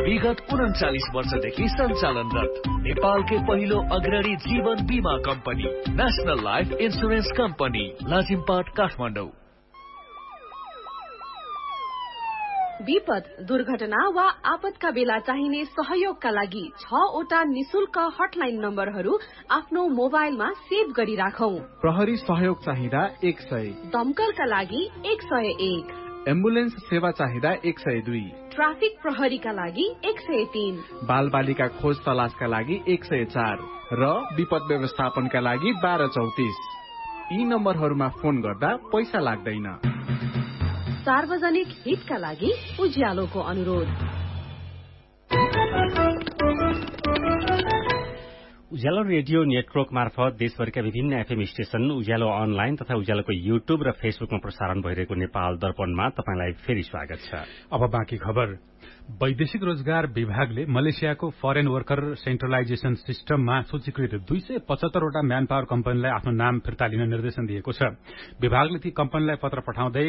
विगत 39 वर्षदेखि सञ्चालनरत नेपालकै पहिलो अग्रणी जीवन बीमा company national life insurance company Lazimpat Kathmandu. विपद, दुर्घटना वा आपतका बेला चाहिने सहयोगका लागि 6 वटा निशुल्क हटलाइन नम्बरहरू आफ्नो मोबाइलमा सेभ गरी राखौं। प्रहरी सहयोग चाहिँदा 100, दमकलका लागि 101, एम्बुलेन्स सेवा चाहिँदा 102, ट्राफिक प्रहरीका लागि 103, बाल बालिका खोज तलासका लागि 104 र विपद व्यवस्थापनका लागि 1234। यी नम्बरहरूमा फोन गर्दा पैसा लाग्दैन। सार्वजनिक हितका लागि उज्यालोको अनुरोध। उज्यालो रेडियो नेटवर्क मार्फत देशभरिका विभिन्न एफएम स्टेशन, उज्यालो अनलाइन तथा उज्यालोको युट्युब र फेसबुकमा प्रसारण भइरहेको नेपाल दर्पणमा तपाईलाई फेरि स्वागत छ। अब बाँकी खबर। वैदेशिक रोजगार विभागले मलेसियाको फरेन वर्कर सेन्ट्रलाइजेशन सिस्टममा सूचीकृत 275 वटा म्यान पावर कम्पनीलाई आफ्नो नाम फिर्ता लिन निर्देशन दिएको छ। विभागले ती कम्पनीलाई पत्र पठाउँदै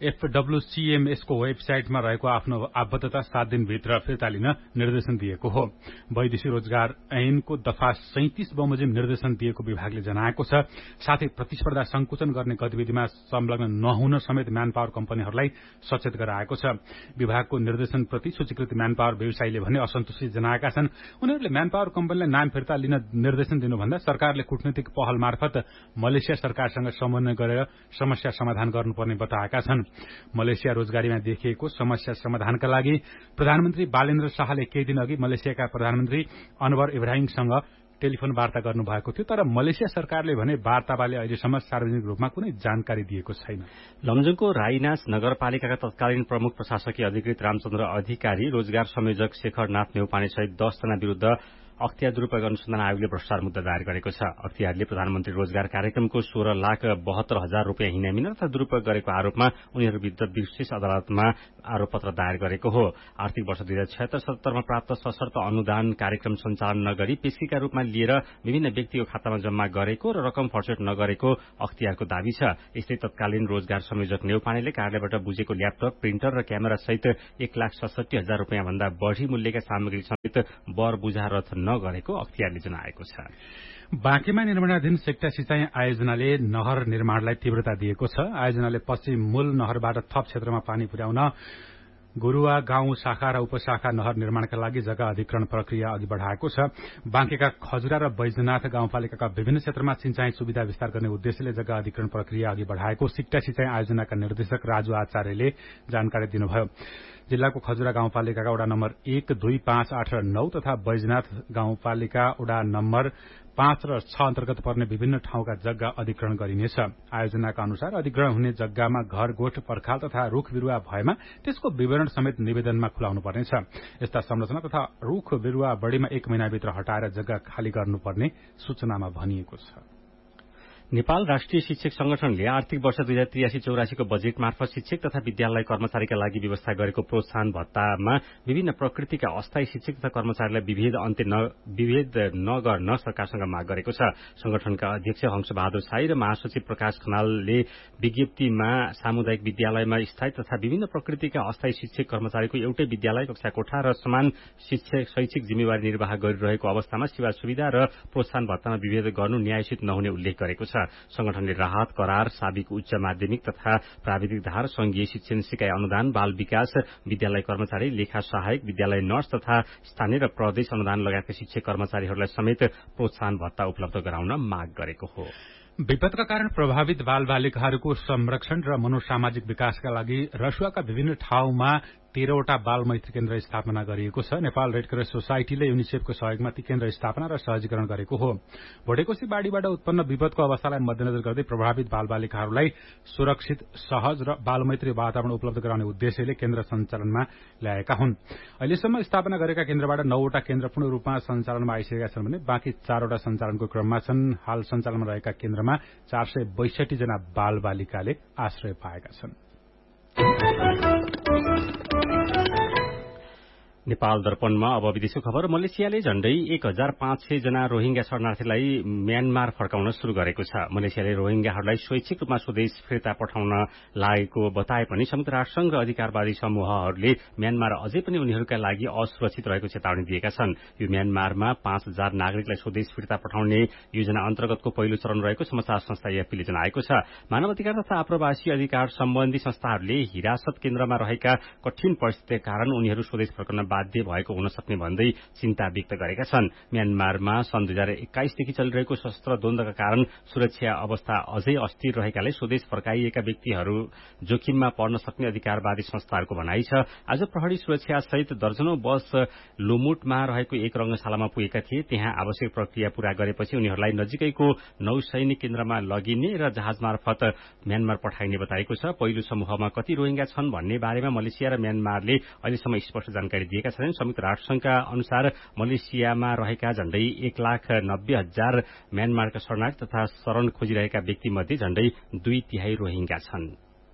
FWCMS को वेबसाइटमा रहेको आफ्नो आबद्धता 7 दिनभित्र फिर्ता लिन निर्देशन दिएको हो। वैदेशिक रोजगार ऐनको दफा 37 बमोजिम निर्देशन दिएको विभागले जनाएको छ। साथै प्रतिस्पर्धा संकुचन गर्ने गतिविधिमा संलग्न नहुन समेत म्यान पावर कम्पनीहरूलाई सचेत गराएको छ। विभागको निर्देशन प्रति सूचीकृत म्यान पावर व्यवसायीले भने असन्तुष्टि जनाएका छन्। उनीहरूले म्यान पावर कम्पनीलाई नाम फिर्ता लिन निर्देशन दिनुभन्दा सरकारले कूटनीतिक पहल मार्फत मलेसिया सरकारसँग समन्वय गरेर समस्या समाधान गर्नुपर्ने बताएका छन्। मलेसिया रोजगारीमा देखिएको समस्या समाधानका लागि प्रधानमन्त्री बालेन्द्र शाहले केही दिन अघि मलेसियाका प्रधानमन्त्री अनवर इब्राहिमसँग टेलिफोन वार्ता गर्नुभएको थियो। तर मलेसिया सरकारले भने वार्ताले अहिलेसम्म सार्वजनिक रूपमा कुनै जानकारी दिएको छैन। लमजुङको राईनास नगरपालिकाका तत्कालीन प्रमुख प्रशासकीय अधिकृत रामचन्द्र अधिकारी, रोजगार संयोजक शेखर नाथ नेउपाने सहित 10 जना विरूद्ध अख्तियार दुरूपयोग अनुसन्धान आयोगले भ्रष्टाचार मुद्दा दायर गरेको छ। अख्तियारले प्रधानमन्त्री रोजगार कार्यक्रमको 16,72,000 रुपियाँ हिनामिन तथा दुरूपयोग गरेको आरोपमा उनीहरू विरुद्ध विशेष अदालतमा आरोपपत्र दायर गरेको हो। आर्थिक वर्ष 2076-77 मा प्राप्त सशर्त अनुदान कार्यक्रम सञ्चालन नगरी पेस्कीका रूपमा लिएर विभिन्न व्यक्तिको खातामा जम्मा गरेको र रकम फर्सेट नगरेको अख्तियारको दावी छ। यस्तै तत्कालीन रोजगार संयोजक नेउपानेले कार्यालयबाट बुझेको ल्यापटप, प्रिन्टर र क्यामेरा सहित 1,67,000 रुपियाँ भन्दा बढ़ी मूल्यका सामग्री समेत बर बुझा रथ नगरेको अख्तियारले जनाएको छ। बाँकीमा निर्माणाधीन सेक्टा सिंचाई आयोजनाले नहर निर्माणलाई तीव्रता दिएको छ। आयोजनाले पश्चिम मूल नहरबाट थप क्षेत्रमा पानी पुर्याउन गुरुवा गाउँ शाखा र उपशाखा नहर निर्माणका लागि जग्गा अधिग्रहण प्रक्रिया अघि बढ़ाएको छ। बाँकेका खजुरा र बैजनाथ गाउँपालिकाका विभिन्न क्षेत्रमा सिंचाई सुविधा विस्तार गर्ने उद्देश्यले जग्गा अधिग्रहण प्रक्रिया अघि बढ़ाएको सिक्टा सिंचाई आयोजनाका निर्देशक राजु आचार्यले जानकारी दिनुभयो। जिल्लाको खजुरा गाउँपालिकाका वडा नम्बर 1, 2, 5, 8 र 9 तथा बैजनाथ गाउँपालिका वडा नम्बर 5 र 6 अन्तर्गत पर्ने विभिन्न ठाउँका जग्गा अधिग्रहण गरिनेछ। आयोजनाका अनुसार अधिग्रहण हुने जग्गामा घर, गोठ, पर्खाल तथा रूख बिरूवा भएमा त्यसको विवरण समेत निवेदनमा खुलाउनु पर्नेछ। यस्ता संरचना तथा रूख बिरूवा बढ़ीमा 1 महिनाभित्र हटाएर जग्गा खाली गर्नुपर्ने सूचनामा भनिएको छ। नेपाल राष्ट्रिय शिक्षक संगठनले आर्थिक वर्ष 2083-84 को बजेट मार्फत शिक्षक तथा विद्यालय कर्मचारीका लागि व्यवस्था गरेको प्रोत्साहन भत्तामा विभिन्न प्रकृतिका अस्थायी शिक्षक तथा कर्मचारीलाई विभेद नगर्न सरकारसँग माग गरेको छ। संगठनका अध्यक्ष हंसबहादुर साई र महासचिव प्रकाश खनालले विज्ञप्तिमा सामुदायिक विद्यालयमा स्थायी तथा विभिन्न प्रकृतिका अस्थायी शिक्षक कर्मचारीको एउटै विद्यालय, कक्षा कोठा र समान शैक्षिक जिम्मेवारी निर्वाह गरिरहेको अवस्थामा सेवा सुविधा र प्रोत्साहन भत्तामा विभेद गर्नु न्यायोचित नहुने उल्लेख गरेको छ। संगठनले राहत करार, साबिक उच्च माध्यमिक तथा प्राविधिक धार, संघीय शिक्षण सिकाइ अनुदान, बाल विकास, विद्यालय कर्मचारी, लेखा सहायक, विद्यालय नर्स तथा स्थानीय र प्रदेश अनुदान लगायतका शिक्षक कर्मचारीहरूलाई समेत प्रोत्साहन भत्ता उपलब्ध गराउन माग गरेको हो। विपदका कारण प्रभावित बाल बालिकाहरूको संरक्षण र मनोसामाजिक विकासका लागि रसुवाका विभिन्न ठाउँमा 13 वटा बाल मैत्री केन्द्र स्थापना गरिएको छ। नेपाल रेडक्रस सोसाइटीले युनिसेफको सहयोगमा ती केन्द्र स्थापना र सहजीकरण गरेको हो। भोटेकोशी बाढ़ीबाट उत्पन्न विपदको अवस्थालाई मध्यनजर गर्दै प्रभावित बाल बालिकाहरूलाई सुरक्षित, सहज र बालमैत्री वातावरण उपलब्ध गराउने उद्देश्यले केन्द्र सञ्चालनमा ल्याएका हुन्। अहिलेसम्म स्थापना गरेका केन्द्रबाट 9 वटा केन्द्र पूर्ण रूपमा सञ्चालनमा आइसकेका छन् भने बाँकी 4 वटा सञ्चालनको क्रममा छन्। हाल सञ्चालनमा रहेका केन्द्रमा 462 जना बाल बालिकाले आश्रय पाएका छन्। नेपाल दर्पणमा अब विदेशको खबर। मलेसियाले झण्डै 1500 जना रोहिंग्या शरणार्थीलाई म्यानमार फर्काउन शुरू गरेको छ। मलेसियाले रोहिंग्याहरूलाई स्वैच्छिक रूपमा स्वदेश फिर्ता पठाउन लागेको बताए पनि संयुक्त राष्ट्रसंघ र अधिकारवादी समूहहरूले म्यानमार अझै पनि उनीहरूका लागि असुरक्षित रहेको चेतावनी दिएका छन्। यो म्यानमारमा 5000 नागरिकलाई स्वदेश फिर्ता पठाउने योजना अन्तर्गतको पहिलो चरण रहेको समाचार संस्था एएफपीले जनाएको छ। मानव अधिकार तथा आप्रवासी अधिकार सम्बन्धी संस्थाहरूले हिरासत केन्द्रमा रहेका कठिन परिस्थितिका कारण उनीहरू स्वदेश फर्कन बाध्य भएको हुन सक्ने भन्दै चिन्ता व्यक्त गरेका छन्। म्यानमारमा सन् 2021 देखि चलिरहेको सशस्त्र द्वन्द्वका कारण सुरक्षा अवस्था अझै अस्थिर रहेकाले स्वदेश फर्काइएका व्यक्तिहरू जोखिममा पर्न सक्ने अधिकारवादी संस्थाहरूको भनाइ छ। आज प्रहरी सुरक्षा सहित दर्जनौं बस लुमुटमा रहेको एक रंगशालामा पुगेका थिए। त्यहाँ आवश्यक प्रक्रिया पूरा गरेपछि उनीहरूलाई नजिकैको नौसैनिक केन्द्रमा लगिने र जहाज मार्फत म्यानमार पठाइने बताएको छ। पहिलो समूहमा कति रोहिंग्या छन् भन्ने बारेमा मलेसिया र म्यानमारले अहिलेसम्म स्पष्ट जानकारी दिएका छैनन्। संयुक्त राष्ट्रसंघका अनुसार मलेसियामा रहेका झण्डै 1,90,000 म्यानमारका शरणार्थी तथा शरण खोजिरहेका व्यक्ति मध्ये झण्डै 2/3 रोहिंग्या छन्।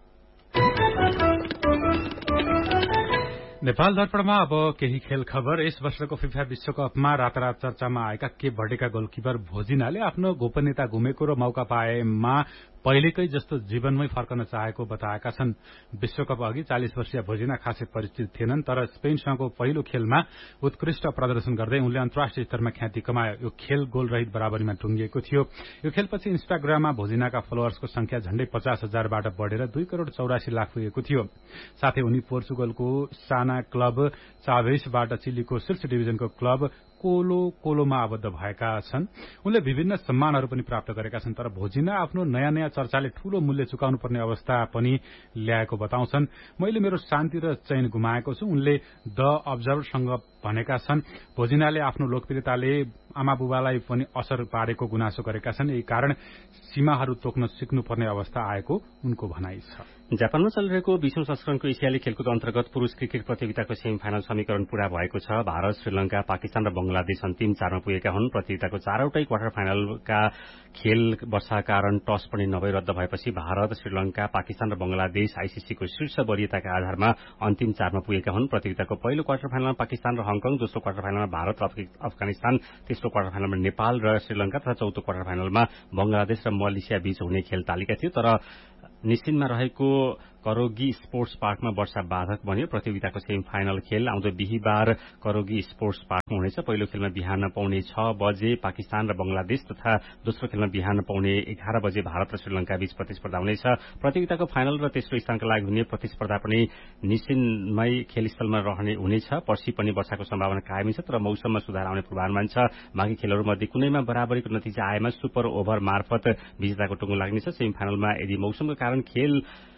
नेपाल दर्पणमा अब केही खेल खबर। यस वर्षको फिफा विश्वकपमा रातारात चर्चामा आएका केप भर्डेका गोलकिपर भोजिनाले आफ्नो गोपनीयता गुमेको र मौका पाएमा पहिलेकै जस्तो जीवनमै फर्कन चाहेको बताएका छन्। विश्वकप अघि 40 वर्षीय भोजिना खासै परिचित थिएनन्, तर स्पेनसँगको पहिलो खेलमा उत्कृष्ट प्रदर्शन गर्दै उनले अन्तर्राष्ट्रिय स्तरमा ख्याति कमायो। यो खेल गोलरहित बराबरीमा टुंगिएको थियो। यो खेलपछि इन्स्टाग्राममा भोजिनाका फलोअर्सको संख्या झण्डै 50,000बाट बढेर 2,84,00,000 पुगेको थियो। साथै उनी पोर्चुगलको साना क्लब चाभेसबाट चिलीको शीर्ष डिभिजनको क्लब कोलोमा आबद्ध भएका छन्। उनले विभिन्न सम्मानहरू पनि प्राप्त गरेका छन्, तर भोजिना आफ्नो नयाँ चर्चाले ठूलो मूल्य चुकाउनु पर्ने अवस्था पनि ल्याएको बताउँछन्। मैले मेरो शान्ति र चैन गुमाएको छु, उनले द अब्जर्भरसँग भनेका छन्। भोजिनाले आफ्नो लोकप्रियताले आमाबुबालाई पनि असर पारेको गुनासो गरेका छन्। यही कारण सीमाहरू तोक्न सिक्नुपर्ने अवस्था आएको उनको भनाइ छ। जापानमा चलिरहेको 20औं संस्करणको एसियाली खेलकुद अन्तर्गत पुरूष क्रिकेट प्रतियोगिताको सेमी फाइनल समीकरण पूरा भएको छ। भारत, श्रीलंका, पाकिस्तान र बंगलादेश अन्तिम 4मा पुगेका हुन्। प्रतियोगिताको 4वटै क्वार्टर फाइनलका खेल वर्षाका कारण टस पनि नभई रद्द भएपछि भारत, श्रीलंका, पाकिस्तान र बंगलादेश आईसीसीको शीर्ष वरियताका आधारमा अन्तिम 4मा पुगेका हुन्। प्रतियोगिताको पहिलो क्वार्टर फाइनलमा पाकिस्तान र हङकङ, दोस्रो क्वार्टर फाइनलमा भारत र अफगानिस्तान, तेस्रो क्वार्टर फाइनलमा नेपाल र श्रीलंका तथा चौथो क्वार्टर फाइनलमा बंगलादेश र मलेसिया बीच हुने खेल तालिका थियो। तर निसिनमा रहेको करोगी स्पोर्ट्स पार्कमा वर्षा बाधक बन्यो। प्रतियोगिताको सेमी फाइनल खेल आउँदो बिहिबार करोगी स्पोर्ट्स पार्कमा हुनेछ। पहिलो खेलमा बिहान पौने 6 बजे पाकिस्तान र बंगलादेश तथा दोस्रो खेलमा बिहान पौने 11 बजे भारत र श्रीलंका बीच प्रतिस्पर्धा हुनेछ। प्रतियोगिताको फाइनल र तेस्रो स्थानका लागि हुने प्रतिस्पर्धा पनि निसिनमै खेलस्थलमा हुनेछ। पर्सि पनि वर्षाको सम्भावना कायमै छ, तर मौसममा सुधार आउने पूर्वानुमान छ। बाँकी खेलहरूमध्ये कुनैमा बराबरीको नतिजा आएमा सुपर ओभर मार्फत विजेताको टुङ्गो लाग्नेछ। सेमी फाइनलमा यदि मौसमको कारण खेल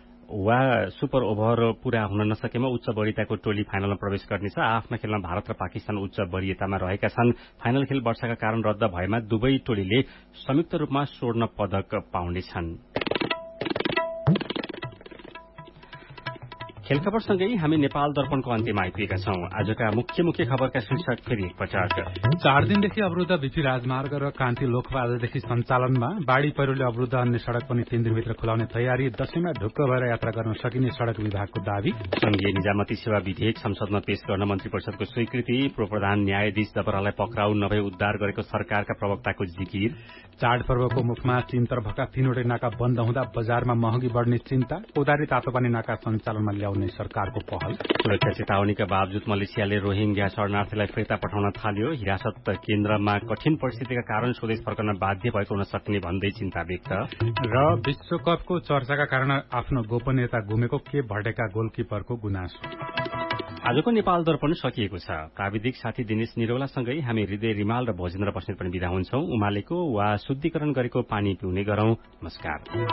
वा सुपर ओभर पूरा हुन नसकेमा उच्च वरियताको टोली फाइनलमा प्रवेश गर्नेछ। आफ्ना खेलमा भारत र पाकिस्तान उच्च वरियतामा रहेका छन्। फाइनल खेल वर्षाका कारण रद्द भएमा दुवै टोलीले संयुक्त रूपमा स्वर्ण पदक पाउनेछन्। खेल खबरसँगै हामी नेपाल दर्पणको अन्त्यमा आइपुगेका छौं। आजका मुख्य खबरका शीर्षक फेरि एकपटक। 4 दिनदेखि अवरुद्ध बीपी राजमार्ग र कान्ति लोकपा आजदेखि सञ्चालनमा। बाढ़ी पहिरोले अवरुद्ध अन्य सड़क पनि 3 दिनभित्र खुलाउने तयारी। दशैंमा ढुक्क भएर यात्रा गर्न सकिने सड़क विभागको दावी। संघीय निजामती सेवा विधेयक संसदमा पेश गर्न मन्त्री परिषदको स्वीकृति। प्रधान न्यायाधीश जबरालाई पक्राउ नभई उद्धार गरेको सरकारका प्रवक्ताको जिकिर। चाडपर्वको मुखमा चीनतर्फका 3वटै नाका बन्द हुँदा बजारमा महँगी बढ्ने चिन्ता। कोदारी तातोपानी नाका सञ्चालनमा ल्याउने सरकारको पहल। सुरक्षा चेतावनीका बावजुद मलेसियाले रोहिंग्या शरणार्थीलाई फिर्ता पठाउन थाल्यो। हिरासत केन्द्रमा कठिन परिस्थितिका कारण स्वदेश फर्कन बाध्य भएको हुन सक्ने भन्दै चिन्ता व्यक्त। र विश्वकपको चर्चाका कारण आफ्नो गोपनीयता गुमेको केप भर्डेका गोलकिपरको गुनासो। आजको नेपाल दर्पण सकिएको छ। प्राविधिक साथी दिनेश निरौलासँगै हामी हृदय रिमाल र भोजेन्द्र बस्नेत पनि बिदा हुन्छौं। उमालेको वा शुद्धिकरण गरेको पानी पिउने गरौं। नमस्कार।